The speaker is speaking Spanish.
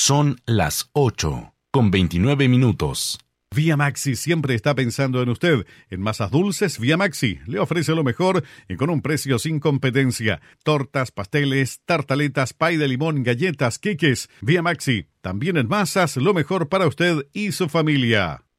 Son las 8:29. Vía Maxi siempre está pensando en usted. En masas dulces, Vía Maxi le ofrece lo mejor y con un precio sin competencia. Tortas, pasteles, tartaletas, pay de limón, galletas, queques. Vía Maxi, también en masas, lo mejor para usted y su familia.